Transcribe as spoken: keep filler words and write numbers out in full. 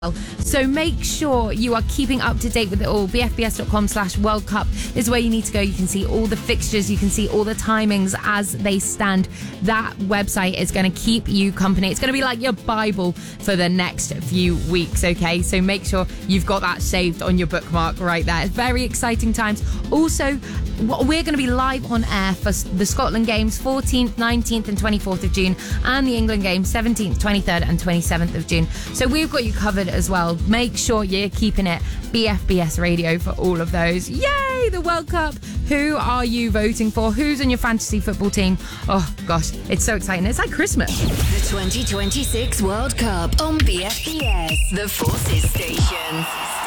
So make sure you are keeping up to date with it all. b f b s dot com slash World Cup is where you need to go. You can see all the fixtures. You can see all the timings as they stand. That website is going to keep you company. It's going to be like your Bible for the next few weeks, okay? So make sure you've got that saved on your bookmark right there. It's very exciting times. Also, we're going to be live on air for the Scotland games fourteenth, nineteenth and twenty-fourth of June, and the England games seventeenth, twenty-third and twenty-seventh of June. So we've got you covered as well. Make sure you're keeping it B F B S Radio for all of those. Yay, the World Cup. Who are you voting for? Who's on your fantasy football team? Oh gosh, it's so exciting. It's like Christmas. The twenty twenty-six World Cup on B F B S, the Forces Station.